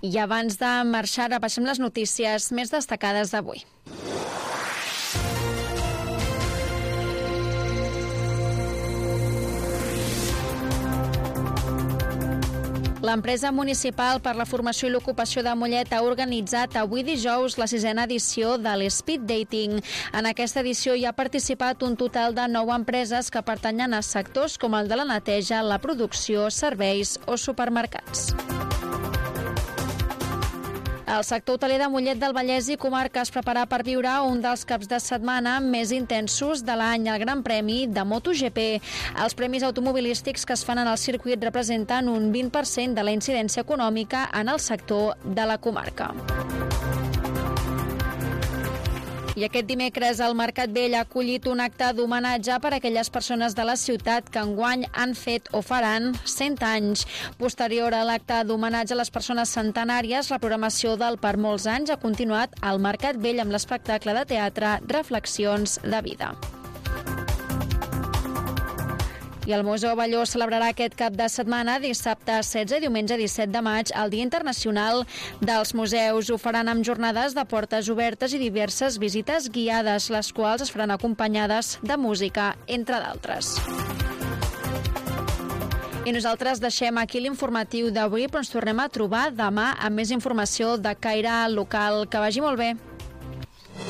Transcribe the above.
I abans de marxar, repassem les notícies més destacades d'avui. L'empresa municipal per la formació i l'ocupació de Mollet ha organitzat avui dijous la 6a edició de l'Speed Dating. En aquesta edició hi ha participat un total de 9 empreses que pertanyen a sectors com el de la neteja, la producció, serveis o supermercats. El sector hoteler de Mollet del Vallès i comarca es prepara per viure un dels caps de setmana més intensos de l'any, el Gran Premi de MotoGP. Els premis automobilístics que es fan en el circuit representen un 20% de la incidència econòmica en el sector de la comarca. I aquest dimecres el Mercat Vell ha acollit un acte d'homenatge per a aquelles persones de la ciutat que enguany han fet o faran 100 anys. Posterior a l'acte d'homenatge a les persones centenàries, la programació del Per molts anys ha continuat al Mercat Vell amb l'espectacle de teatre Reflexions de vida. I el Museu Abelló celebrarà aquest cap de setmana, dissabte 16 i diumenge 17 de maig, el Dia Internacional dels Museus. Ho faran amb jornades de portes obertes i diverses visites guiades, les quals es faran acompanyades de música, entre d'altres. I nosaltres deixem aquí l'informatiu d'avui, però ens tornem a trobar demà amb més informació de caire local. Que vagi molt bé.